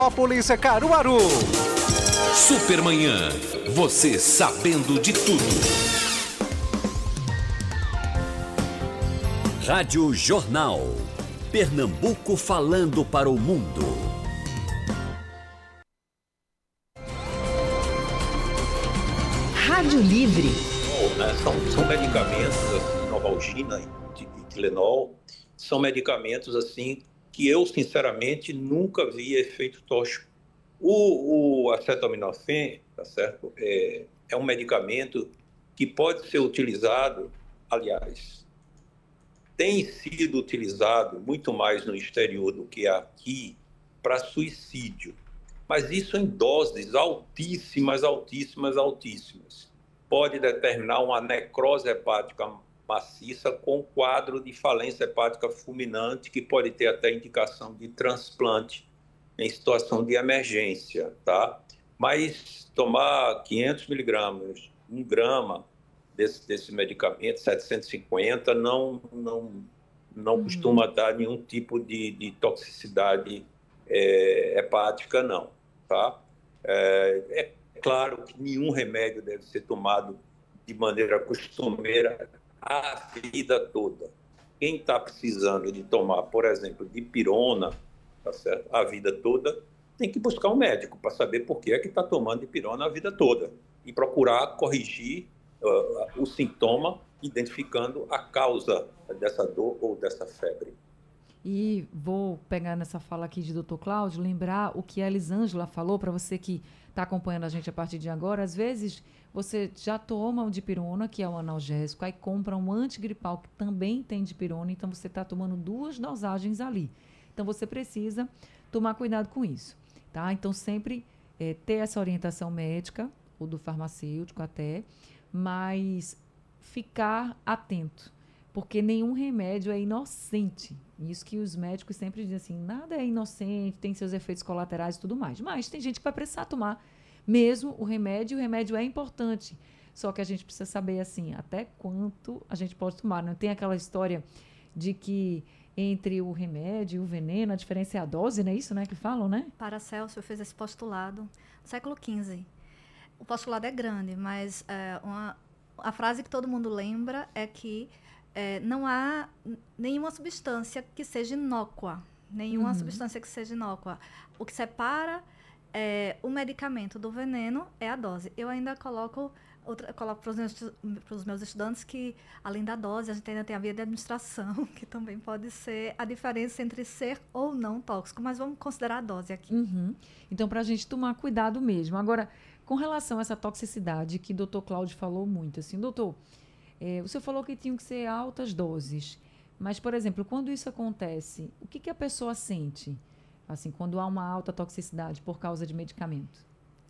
Polícia Caruaru. Supermanhã, você sabendo de tudo. Rádio Jornal. Pernambuco falando para o mundo. Rádio Livre. São medicamentos, assim, Novalgina e Tilenol, são medicamentos assim que eu, sinceramente, nunca vi efeito tóxico. O acetaminofén, tá certo? É um medicamento que pode ser utilizado, aliás, tem sido utilizado muito mais no exterior do que aqui para suicídio, mas isso em doses altíssimas, altíssimas, altíssimas. Pode determinar uma necrose hepática maciça com quadro de falência hepática fulminante, que pode ter até indicação de transplante em situação de emergência, tá? Mas tomar 500 miligramas, 1 grama desse medicamento, 750, não costuma dar nenhum tipo de toxicidade hepática, não, tá? É claro que nenhum remédio deve ser tomado de maneira costumeira a vida toda. Quem está precisando de tomar, por exemplo, dipirona, tá certo? A vida toda, tem que buscar um médico para saber por que é que está tomando dipirona a vida toda e procurar corrigir o sintoma, identificando a causa dessa dor ou dessa febre. E vou pegar nessa fala aqui de Dr. Cláudio, lembrar o que a Elisângela falou, para você que está acompanhando a gente a partir de agora. Às vezes você já toma um dipirona, que é um analgésico, aí compra um antigripal, que também tem dipirona, então você está tomando 2 dosagens ali. Então você precisa tomar cuidado com isso, tá? Então sempre ter essa orientação médica, ou do farmacêutico até, mas ficar atento, porque nenhum remédio é inocente. Isso que os médicos sempre dizem assim, nada é inocente, tem seus efeitos colaterais e tudo mais. Mas tem gente que vai precisar tomar mesmo o remédio é importante. Só que a gente precisa saber, assim, até quanto a gente pode tomar. Não tem aquela história de que entre o remédio e o veneno, a diferença é a dose, não é isso, né, que falam, né? Paracelso fez esse postulado no século XV. O postulado é grande, mas a frase que todo mundo lembra é que não há nenhuma substância que seja inócua. Nenhuma substância que seja inócua. O que separa o medicamento do veneno é a dose. Eu ainda coloco para os meus estudantes que, além da dose, a gente ainda tem a via de administração, que também pode ser a diferença entre ser ou não tóxico. Mas vamos considerar a dose aqui. Então, para a gente tomar cuidado mesmo. Agora, com relação a essa toxicidade que o doutor Cláudio falou muito, assim, doutor, o senhor falou que tinham que ser altas doses, mas, por exemplo, quando isso acontece, o que a pessoa sente, assim, quando há uma alta toxicidade por causa de medicamento?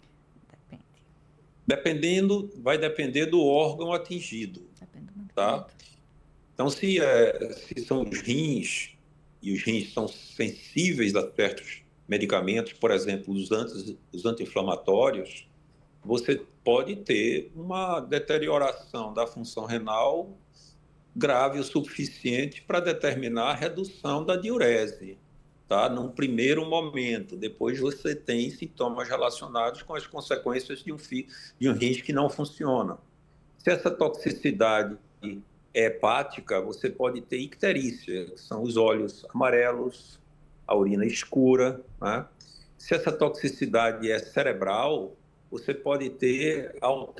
Vai depender do órgão atingido, tá? Então, se são os rins, e os rins são sensíveis a certos medicamentos, por exemplo, os anti-inflamatórios, você pode ter uma deterioração da função renal grave o suficiente para determinar a redução da diurese, tá? Num primeiro momento. Depois você tem sintomas relacionados com as consequências de um rins que não funciona. Se essa toxicidade é hepática, você pode ter icterícia, que são os olhos amarelos, a urina escura, né? Se essa toxicidade é cerebral, você pode ter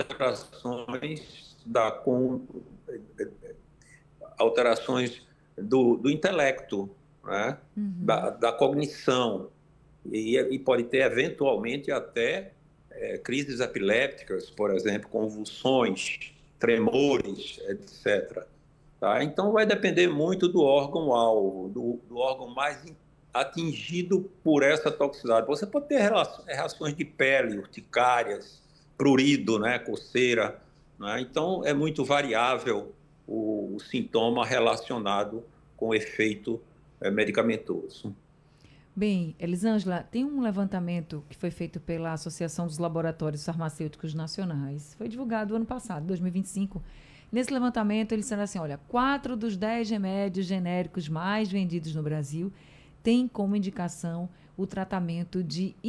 alterações do intelecto, né? Da cognição, e pode ter eventualmente até crises epilépticas, por exemplo, convulsões, tremores, etc. Tá? Então vai depender muito do órgão-alvo, do órgão mais atingido por essa toxicidade. Você pode ter reações de pele, urticárias, prurido, né, coceira, né? Então é muito variável o sintoma relacionado com o efeito medicamentoso. Bem, Elisângela, tem um levantamento que foi feito pela Associação dos Laboratórios Farmacêuticos Nacionais. Foi divulgado ano passado, 2025. Nesse levantamento, eles disseram assim, olha, 4 dos 10 remédios genéricos mais vendidos no Brasil têm como indicação o tratamento de